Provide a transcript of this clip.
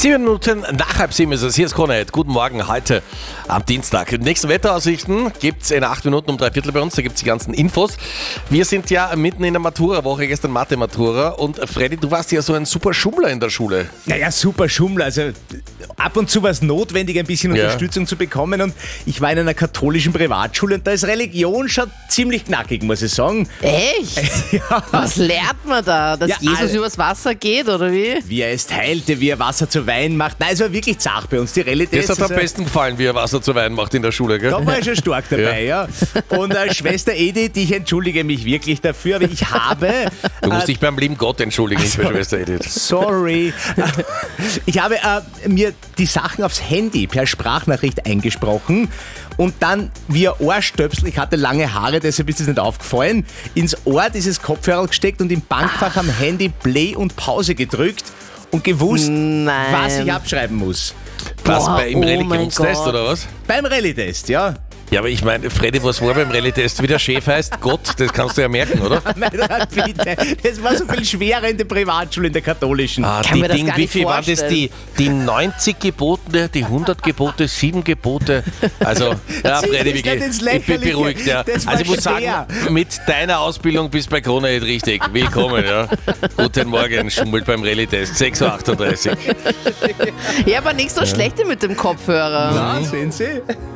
7 Minuten nach 6:30 ist es. Hier ist Krone. Guten Morgen, heute am Dienstag. Die nächsten Wetteraussichten gibt es in 8 Minuten um 3/4 bei uns. Da gibt es die ganzen Infos. Wir sind ja mitten in der Matura-Woche, gestern Mathe-Matura. Und Freddy, du warst ja so ein super Schummler in der Schule. Naja, super Schummler. Also ab und zu war es notwendig, ein bisschen Unterstützung zu bekommen. Und ich war in einer katholischen Privatschule und da ist Religion schon ziemlich knackig, muss ich sagen. Echt? Ja. Was lernt man da? Dass Ja, Jesus übers Wasser geht, oder wie? Wie er es heilte, wie er Wasser zu Wein macht. Nein, es war wirklich zart bei uns. Die Realität Das hat am besten gefallen, wie er Wasser zu Wein macht in der Schule, gell? Da war ich schon stark dabei, ja. Und Schwester Edith, ich entschuldige mich wirklich dafür, aber ich habe... Du musst dich beim lieben Gott entschuldigen, nicht bei Schwester Edith. Sorry. Ich habe mir die Sachen aufs Handy per Sprachnachricht eingesprochen und dann via Ohrstöpsel, ich hatte lange Haare, deshalb ist es nicht aufgefallen, ins Ohr dieses Kopfhörer gesteckt und im Bankfach am Handy Play und Pause gedrückt und gewusst, Nein. was ich abschreiben muss. Was, Boah, im oh mein Religionstest Gott. oder was? Beim Rallye-Test, ja. Ja, aber ich meine, Freddy, was war beim Rallye-Test? Wie der Chef heißt? Gott, das kannst du ja merken, oder? Nein, bitte. Das war so viel schwerer in der Privatschule, in der katholischen. Kann mir das gar Wie nicht viel waren das? vorstellen. Die 90 Gebote, die 100 Gebote, 7 Gebote. Also, ja, Zieh Freddy, das nicht ins ich bin Lächerliche. beruhigt. Ja. Das war Also, ich muss schwer. sagen, mit deiner Ausbildung bist du bei Krone nicht richtig. Willkommen, ja. Guten Morgen, schummelt beim Rallye-Test. 6:38 Uhr. Ja, aber nicht so schlecht mit dem Kopfhörer. Ja, sehen Sie.